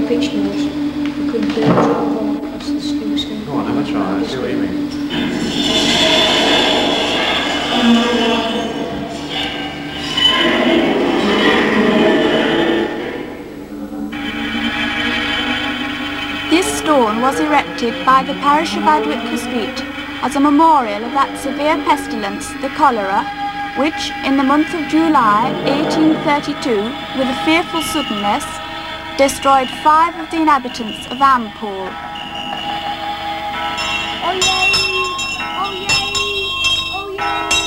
a pitch nose. You could drive all across the school scheme. Oh, I never tried. I see what you mean. This stone was erected by the parish of Ardwick Street as a memorial of that severe pestilence, the cholera, which in the month of July 1832, with a fearful suddenness, destroyed 5 of the inhabitants of Ampole. Oh yay! Oh yay! Oh yay!